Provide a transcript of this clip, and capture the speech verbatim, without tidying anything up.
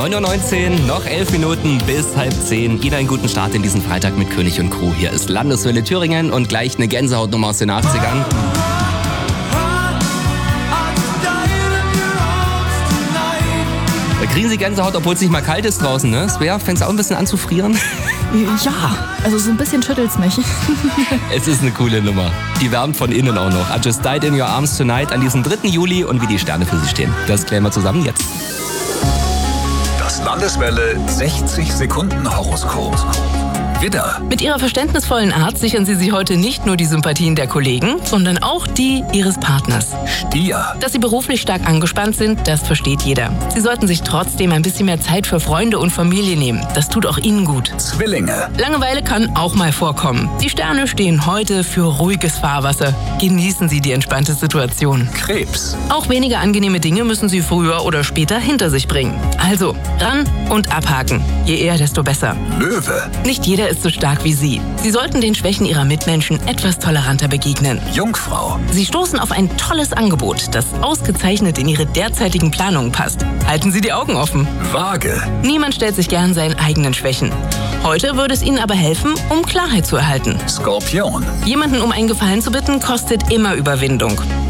neun Uhr neunzehn, noch elf Minuten bis halb zehn. Ihnen einen guten Start in diesen Freitag mit König und Crew. Hier ist Landeswelle Thüringen und gleich eine Gänsehautnummer aus den achtzigern. Da kriegen Sie Gänsehaut, obwohl es nicht mal kalt ist draußen, ne? Svea, fängst du auch ein bisschen an zu frieren? Ja, also so ein bisschen schüttelt's mich. Es ist eine coole Nummer. Die wärmt von innen auch noch. I Just Died in Your Arms Tonight an diesem dritten Juli und wie die Sterne für sie stehen. Das klären wir zusammen jetzt. Das Landeswelle sechzig Sekunden Horoskop. Widder. Mit ihrer verständnisvollen Art sichern Sie sich heute nicht nur die Sympathien der Kollegen, sondern auch die Ihres Partners. Stier. Dass Sie beruflich stark angespannt sind, das versteht jeder. Sie sollten sich trotzdem ein bisschen mehr Zeit für Freunde und Familie nehmen. Das tut auch Ihnen gut. Zwillinge. Langeweile kann auch mal vorkommen. Die Sterne stehen heute für ruhiges Fahrwasser. Genießen Sie die entspannte Situation. Krebs. Auch weniger angenehme Dinge müssen Sie früher oder später hinter sich bringen. Also, ran und abhaken. Je eher, desto besser. Löwe. Nicht jeder ist so stark wie Sie. Sie sollten den Schwächen Ihrer Mitmenschen etwas toleranter begegnen. Jungfrau. Sie stoßen auf ein tolles Angebot, das ausgezeichnet in Ihre derzeitigen Planungen passt. Halten Sie die Augen offen. Waage. Niemand stellt sich gern seinen eigenen Schwächen. Heute würde es Ihnen aber helfen, um Klarheit zu erhalten. Skorpion. Jemanden um einen Gefallen zu bitten, kostet immer Überwindung.